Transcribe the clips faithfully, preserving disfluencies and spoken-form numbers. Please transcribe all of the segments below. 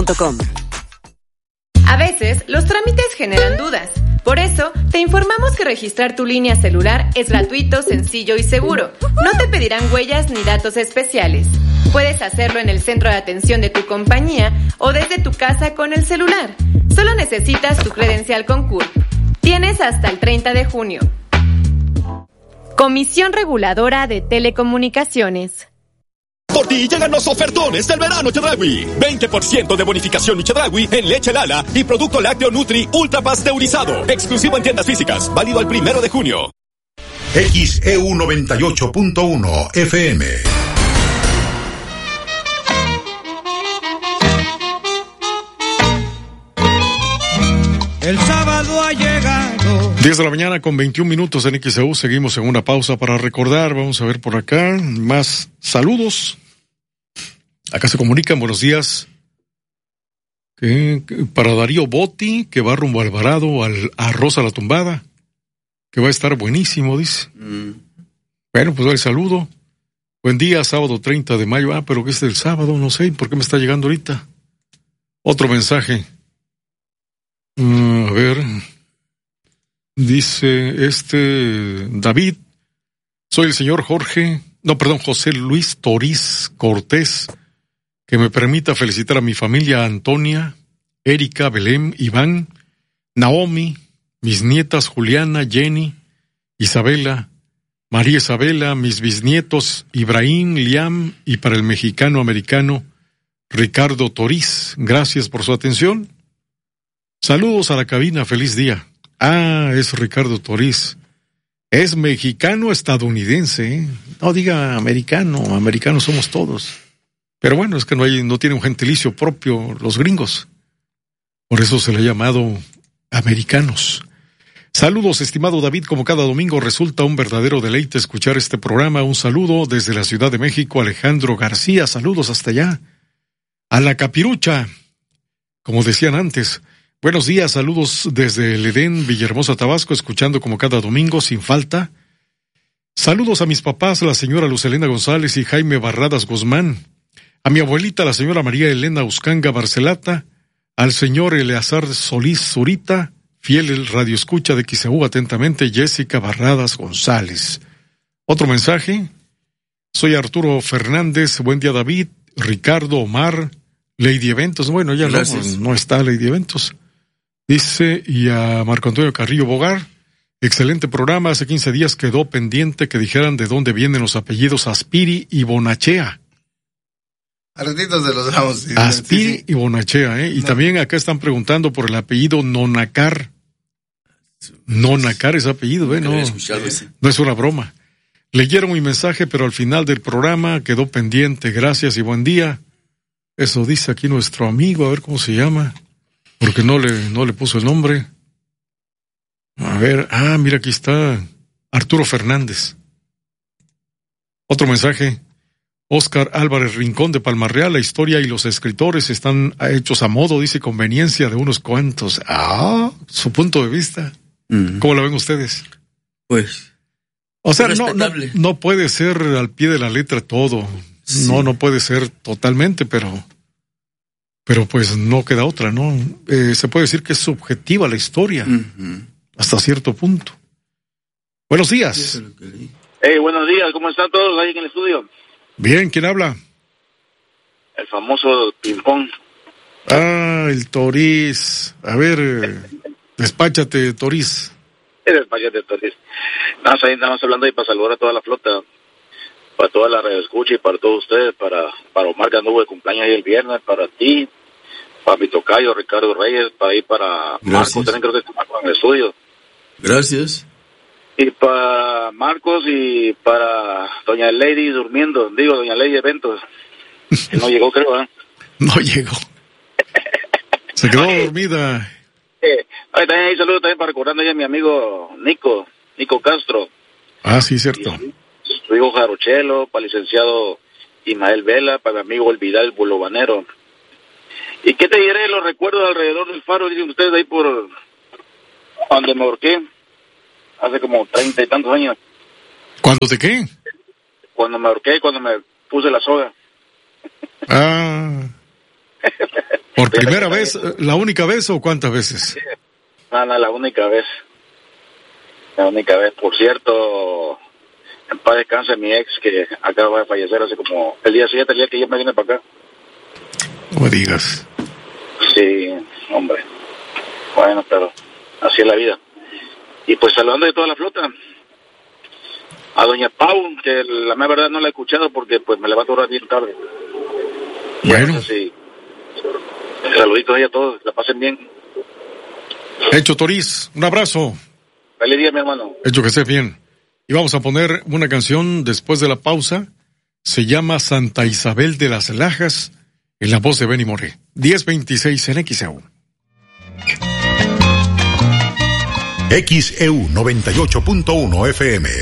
punto com. A veces, los trámites generan dudas. Por eso, te informamos que registrar tu línea celular es gratuito, sencillo y seguro. No te pedirán huellas ni datos especiales. Puedes hacerlo en el centro de atención de tu compañía o desde tu casa con el celular. Solo necesitas tu credencial con C U R P. Tienes hasta el treinta de junio. Comisión Reguladora de Telecomunicaciones. Por ti llegan los ofertones del verano Chedraui. veinte por ciento de bonificación Chedraui en leche Lala y producto lácteo Nutri ultra pasteurizado. Exclusivo en tiendas físicas. Válido al primero de junio. X E U noventa y ocho punto uno F M. El sábado ha llegado. diez de la mañana con veintiún minutos en X E U. Seguimos en una pausa para recordar. Vamos a ver por acá más saludos. Acá se comunican, buenos días. Que, que para Darío Botti, que va rumbo a Alvarado, al arroz a la tumbada, que va a estar buenísimo, dice. Mm. Bueno, pues el saludo. Buen día, sábado treinta de mayo. Ah, pero que es el sábado, no sé, ¿por qué me está llegando ahorita? Otro mensaje. Uh, a ver, dice este David, soy el señor Jorge, no, perdón, José Luis Toriz Cortés, que me permita felicitar a mi familia Antonia, Erika, Belén, Iván, Naomi, mis nietas Juliana, Jenny, Isabela, María Isabela, mis bisnietos Ibrahim, Liam y para el mexicano-americano Ricardo Toriz. Gracias por su atención. Saludos a la cabina, feliz día. Ah, es Ricardo Toriz. Es mexicano-estadounidense, ¿eh? No diga americano, americanos somos todos. Pero bueno, es que no hay, no tiene un gentilicio propio los gringos. Por eso se le ha llamado americanos. Saludos, estimado David, como cada domingo resulta un verdadero deleite escuchar este programa. Un saludo desde la Ciudad de México, Alejandro García. Saludos hasta allá. A la Capirucha, como decían antes. Buenos días, saludos desde el Edén, Villahermosa, Tabasco, escuchando como cada domingo, sin falta. Saludos a mis papás, la señora Lucelena González y Jaime Barradas Guzmán. A mi abuelita, la señora María Elena Uscanga Barcelata. Al señor Eleazar Solís Zurita, fiel radioescucha de X E U, atentamente, Jessica Barradas González. Otro mensaje. Soy Arturo Fernández, buen día David, Ricardo, Omar, Lady Eventos. Bueno, ya no, no está Lady Eventos. Dice, y a Marco Antonio Carrillo Bogar, excelente programa, hace quince días quedó pendiente que dijeran de dónde vienen los apellidos Aspiri y Bonachea. A ratitos de los damos. Sí, Aspiri sí, sí. y Bonachea, ¿eh? Y no. También acá están preguntando por el apellido Nonacar. Nonacar es apellido, ¿eh? No, no es una broma. Leyeron mi mensaje, pero al final del programa quedó pendiente. Gracias y buen día. Eso dice aquí nuestro amigo, a ver cómo se llama. Porque no le, no le puso el nombre. A ver, ah, mira, aquí está Arturo Fernández. Otro mensaje. Óscar Álvarez Rincón de Palmarreal, la historia y los escritores están hechos a modo, dice, conveniencia de unos cuantos. Ah, su punto de vista. Mm. ¿Cómo lo ven ustedes? Pues, o sea, no, no, no puede ser al pie de la letra todo. Sí. No, no puede ser totalmente, pero... Pero pues no queda otra, ¿no? Eh, se puede decir que es subjetiva la historia, uh-huh. hasta cierto punto. Buenos días. Hey, buenos días, ¿cómo están todos ahí en el estudio? Bien, ¿quién habla? El famoso Pimpón. Ah, el Toriz. A ver, despáchate, Toriz. Despáchate, Toriz. Nada más, nada más hablando ahí para saludar a toda la flota, para toda la radio escucha y para todos ustedes, para, para Omar Gandubo de cumpleaños ahí el viernes, para ti, para mi tocayo Ricardo Reyes, para ir para Gracias. Marcos, también creo que está Marcos en el estudio. Gracias. Y para Marcos y para doña Lady durmiendo, digo, doña Lady Eventos, que no llegó creo, ¿eh? No llegó. Se quedó dormida. Eh, ahí también hay saludos también para recordando ya a mi amigo Nico, Nico Castro. Ah, sí, cierto. Y, su hijo Jarochelo, para el licenciado Ismael Vela, para mi amigo El Vidal Bulovanero. ¿Y qué te diré? Los recuerdos alrededor del faro, dicen ustedes ahí por donde me ahorqué, hace como treinta y tantos años. ¿Cuándo te qué? Cuando me ahorqué, cuando me puse la soga. Ah. ¿Por primera vez, la única vez o cuántas veces? No, no, la única vez. La única vez. Por cierto, en paz descanse mi ex, que acaba de fallecer hace como el día siguiente, el día que yo me vine para acá. No me digas. Sí, hombre. Bueno, pero así es la vida. Y pues saludando de toda la flota. A doña Pau, que la más verdad no la he escuchado porque pues me levanto ahora bien tarde. Bueno. No sé si... Saluditos ahí a todos, la pasen bien. Hecho, Toriz, un abrazo. Feliz día, mi hermano. Hecho, que estés bien. Y vamos a poner una canción después de la pausa. Se llama Santa Isabel de las Lajas, en la voz de Benny Moré. diez veintiséis en X E U. X E U noventa y ocho punto uno F M.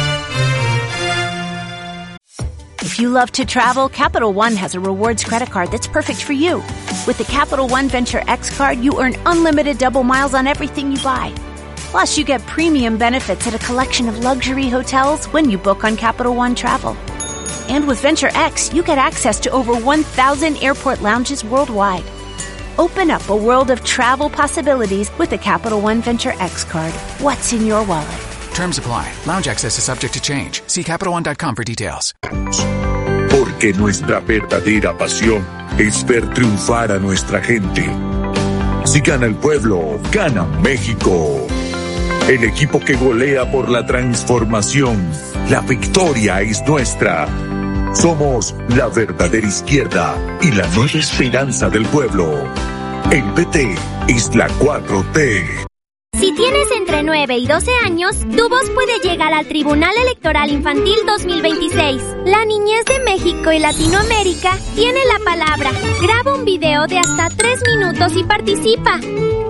If you love to travel, Capital One has a rewards credit card that's perfect for you. With the Capital One Venture X card, you earn unlimited double miles on everything you buy. Plus, you get premium benefits at a collection of luxury hotels when you book on Capital One Travel. And with Venture X, you get access to over one thousand airport lounges worldwide. Open up a world of travel possibilities with the Capital One Venture X card. What's in your wallet? Terms apply. Lounge access is subject to change. See Capital One dot com for details. Porque nuestra verdadera pasión es ver triunfar a nuestra gente. Si gana el pueblo, gana México. El equipo que golea por la transformación. La victoria es nuestra. Somos la verdadera izquierda y la nueva esperanza del pueblo. El P T es la cuatro T. Si tienes entre nueve y doce años, tu voz puede llegar al Tribunal Electoral Infantil dos mil veintiséis. La niñez de México y Latinoamérica tiene la palabra. Graba un video de hasta tres minutos y participa.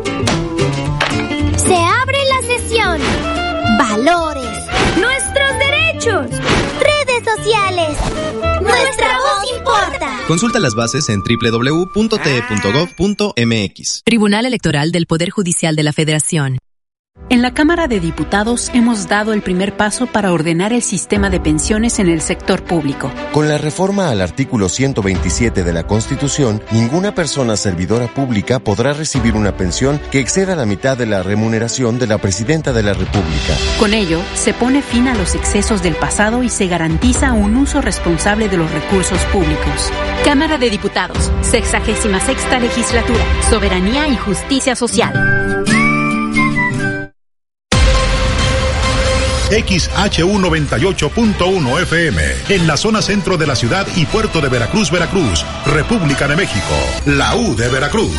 Se abre la sesión. Valores. Nuestros derechos. Redes sociales. Nuestra voz importa. Consulta las bases en doble u doble u doble u punto t e punto gov punto m x. Tribunal Electoral del Poder Judicial de la Federación. En la Cámara de Diputados hemos dado el primer paso para ordenar el sistema de pensiones en el sector público. Con la reforma al artículo ciento veintisiete de la Constitución, ninguna persona servidora pública podrá recibir una pensión que exceda la mitad de la remuneración de la Presidenta de la República. Con ello, se pone fin a los excesos del pasado y se garantiza un uso responsable de los recursos públicos. Cámara de Diputados, sexagésima sexta legislatura, soberanía y justicia social. X H U noventa y ocho punto uno F M, en la zona centro de la ciudad y puerto de Veracruz, Veracruz, República de México, la U de Veracruz.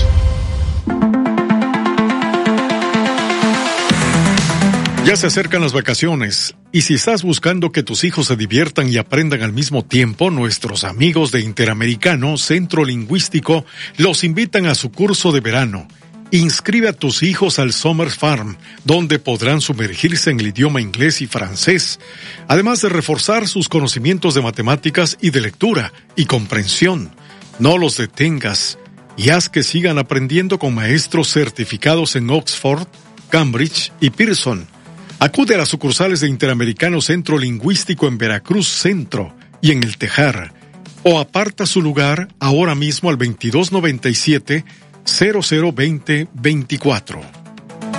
Ya se acercan las vacaciones, y si estás buscando que tus hijos se diviertan y aprendan al mismo tiempo, nuestros amigos de Interamericano Centro Lingüístico los invitan a su curso de verano. Inscribe a tus hijos al Summer Farm, donde podrán sumergirse en el idioma inglés y francés, además de reforzar sus conocimientos de matemáticas y de lectura y comprensión. No los detengas y haz que sigan aprendiendo con maestros certificados en Oxford, Cambridge y Pearson. Acude a las sucursales de Interamericano Centro Lingüístico en Veracruz Centro y en El Tejar, o aparta su lugar ahora mismo al veintidós noventa y siete cero cero veinte veinticuatro.